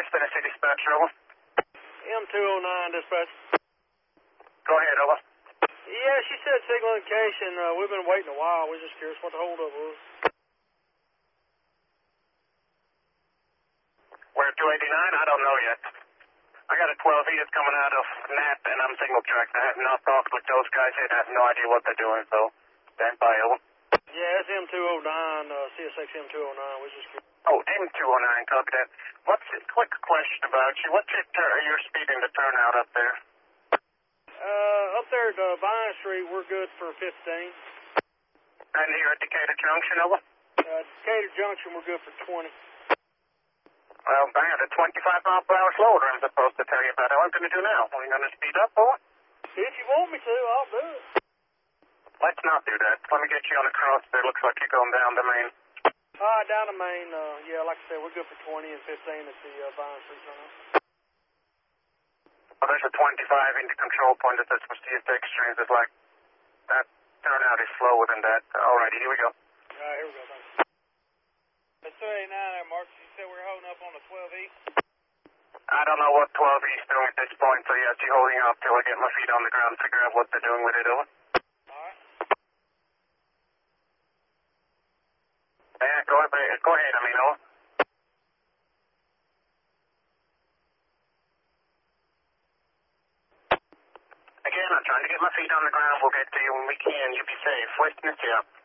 Tennessee dispatcher, over. M209 dispatch. Go ahead, over. Yeah, she said signal indication. We've been waiting a while. We're just curious what the holdup was. We're 289? I don't know yet. I got a 12E that's coming out of NAP, and I'm single tracked. I have not talked with those guys yet. I have no idea what they're doing, so stand by, over. Yeah, it's M209, CSX M209. We're just curious. Oh, M209, copy that. What's a quick question about you? What's your speed in the turnout up there? Up there at Vine Street, we're good for 15. And here at Decatur Junction, over? Decatur Junction, we're good for 20. Well, bang, the 25-mile-per-hour slower I'm supposed to tell you about. What am I going to do now? Are you going to speed up, or what? If you want me to, I'll do it. Let's not do that. Let me get you on the cross there. Looks like you're going down the main. Down the main, yeah, like I said, we're good for 20 and 15 at the Vine Street turnout. Well, there's a 25 in the control point that says for CSX trains. It's like that turnout is slower than that. Alrighty, here we go. Here we go, thanks. That's 289 there, Mark. You said we're holding up on the 12E? I don't know what 12 is doing at this point, so yes, you're holding off till I get my feet on the ground to figure out what they're doing with it, over. Alright. Yeah, go ahead, I mean, over. Again, I'm trying to get my feet on the ground. We'll get to you when we can. You be safe. Western, yeah.